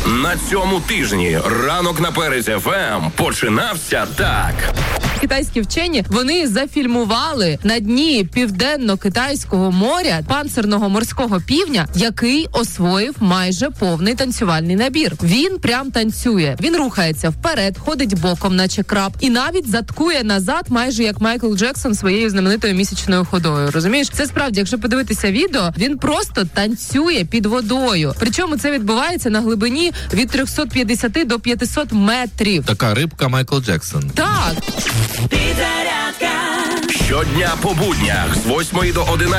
На цьому тижні ранок на Перець ФМ починався так. Китайські вчені, вони зафільмували на дні Південно-Китайського моря панцирного морського півня, який освоїв майже повний танцювальний набір. Він прям танцює. Він рухається вперед, ходить боком, наче краб, і навіть заткує назад, майже як Майкл Джексон своєю знаменитою місячною ходою. Розумієш? Це справді, якщо подивитися відео, він просто танцює під водою. Причому це відбувається на глибині від 350 до 500 метрів. Така рибка Майкл Джексон. Так. Щодня по буднях з 8 до 11.